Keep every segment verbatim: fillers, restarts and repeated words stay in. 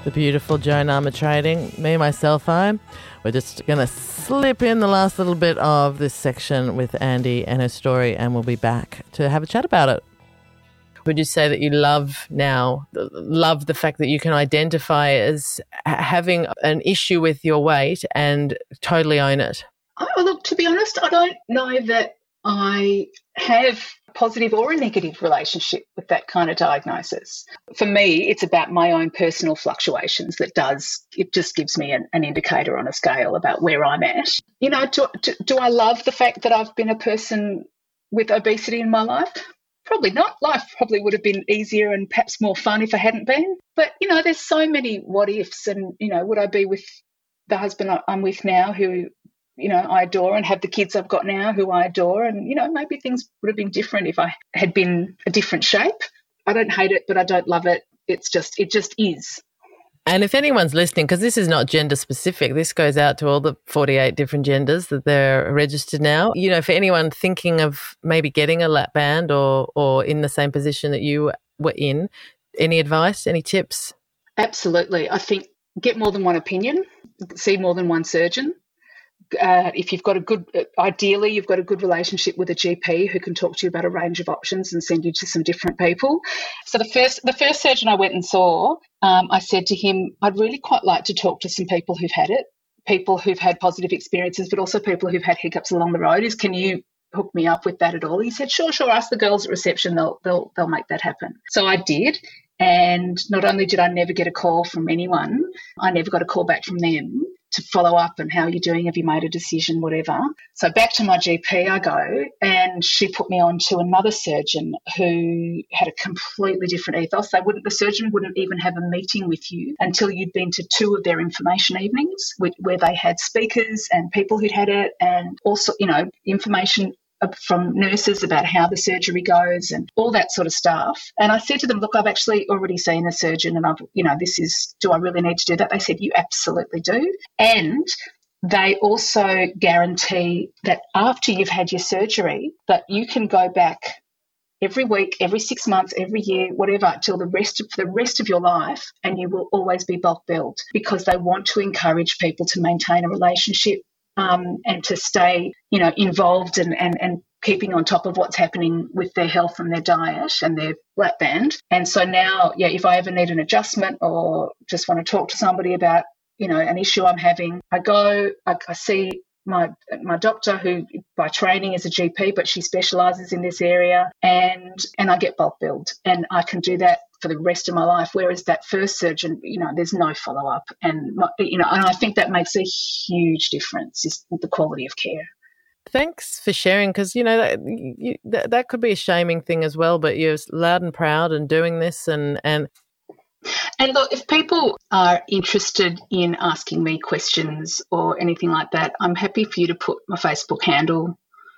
the beautiful Joan Armatrading. Me, myself, I. We're just going to slip in the last little bit of this section with Andi and her story, and we'll be back to have a chat about it. Would you say that you love now, love the fact that you can identify as having an issue with your weight and totally own it? Oh, look, to be honest, I don't know that I have a positive or a negative relationship with that kind of diagnosis. For me, it's about my own personal fluctuations that does, it just gives me an, an indicator on a scale about where I'm at. You know, do, do, do I love the fact that I've been a person with obesity in my life? Probably not. Life probably would have been easier and perhaps more fun if I hadn't been. But, you know, there's so many what ifs. And, you know, would I be with the husband I'm with now who, you know, I adore, and have the kids I've got now who I adore? And, you know, maybe things would have been different if I had been a different shape. I don't hate it, but I don't love it. It's just, it just is. And if anyone's listening, because this is not gender specific, this goes out to all the forty-eight different genders that they're registered now. You know, for anyone thinking of maybe getting a lap band or or in the same position that you were in, any advice, any tips? Absolutely. I think get more than one opinion, see more than one surgeon. Uh, if you've got a good, ideally, you've got a good relationship with a G P who can talk to you about a range of options and send you to some different people. So the first, the first surgeon I went and saw, um, I said to him, I'd really quite like to talk to some people who've had it, people who've had positive experiences, but also people who've had hiccups along the road. Is can you hook me up with that at all? He said, sure, sure. Ask the girls at reception; they'll they'll they'll make that happen. So I did. And not only did I never get a call from anyone, I never got a call back from them to follow up and how you're doing, have you made a decision, whatever. So back to my G P I go, and she put me on to another surgeon who had a completely different ethos. They wouldn't, the surgeon wouldn't even have a meeting with you until you'd been to two of their information evenings where they had speakers and people who'd had it, and also, you know, information from nurses about how the surgery goes and all that sort of stuff. And I said to them, look, I've actually already seen a surgeon and I've, you know, this is, do I really need to do that? They said, you absolutely do. And they also guarantee that after you've had your surgery, that you can go back every week, every six months, every year, whatever, till the rest of the rest of your life, and you will always be bulk billed, because they want to encourage people to maintain a relationship Um, and to stay, you know, involved and, and, and keeping on top of what's happening with their health and their diet and their lap band. And so now, yeah, if I ever need an adjustment or just want to talk to somebody about, you know, an issue I'm having, I go, I, I see my my doctor, who by training is a G P, but she specialises in this area, and and I get bulk billed, and I can do that for the rest of my life. Whereas that first surgeon, you know, there's no follow up, and my, you know, and I think that makes a huge difference, is the quality of care. Thanks for sharing, because you know that, you, that that could be a shaming thing as well. But you're loud and proud and doing this, and and. And look, if people are interested in asking me questions or anything like that, I'm happy for you to put my Facebook handle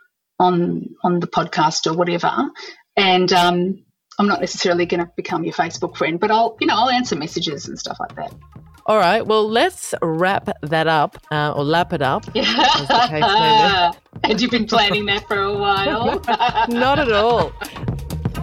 on on the podcast or whatever. And um, I'm not necessarily going to become your Facebook friend, but I'll, you know, I'll answer messages and stuff like that. All right. Well, let's wrap that up uh, or lap it up. Yeah. As the case may be. Had you been planning that for a while? Not at all.